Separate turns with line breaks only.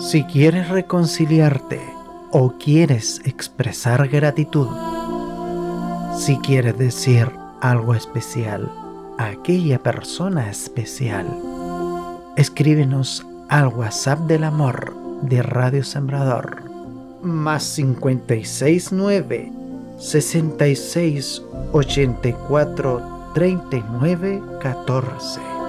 Si quieres reconciliarte o quieres expresar gratitud, si quieres decir algo especial a aquella persona especial, escríbenos al WhatsApp del amor de Radio Sembrador, más 569 66 84 39 14.